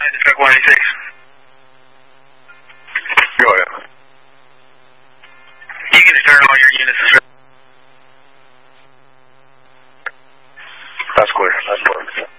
to truck 186. Go ahead. You can turn all your units to That's clear. That's clear.